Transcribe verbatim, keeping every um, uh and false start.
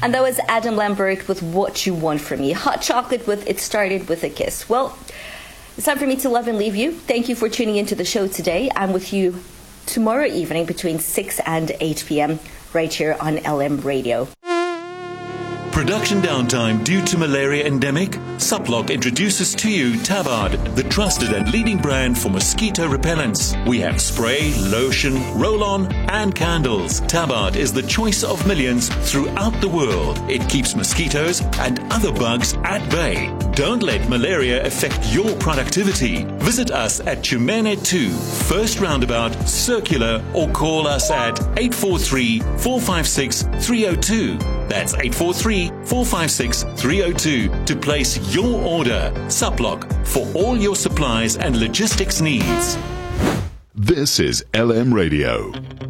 And that was Adam Lambert with What You Want From Me. Hot chocolate with It Started With a Kiss. Well, it's time for me to love and leave you. Thank you for tuning into the show today. I'm with you tomorrow evening between six and eight p.m. right here on L M Radio. Production downtime due to malaria endemic? Suplock introduces to you Tabard, the trusted and leading brand for mosquito repellents. We have spray, lotion, roll-on, and candles. Tabard is the choice of millions throughout the world. It keeps mosquitoes and other bugs at bay. Don't let malaria affect your productivity. Visit us at Chumene two, First Roundabout, Circular, or call us at eight four three, four five six, three zero two. That's eight four three, four five six, three zero two to place your order. Suplock, for all your supplies and logistics needs. This is L M Radio.